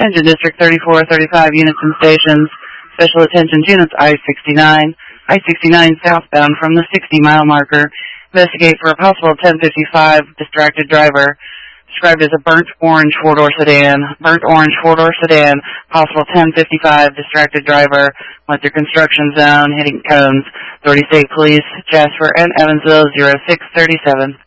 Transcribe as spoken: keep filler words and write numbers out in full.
Attention District thirty-four, thirty-five units and stations. Special attention units I sixty-nine. I sixty-nine southbound from the sixty mile marker. Investigate for a possible ten fifty-five distracted driver. Described as a burnt orange four-door sedan. Burnt orange four-door sedan. Possible ten fifty-five distracted driver. Went through construction zone, hitting cones. Authority State Police, Jasper and Evansville, zero six thirty-seven.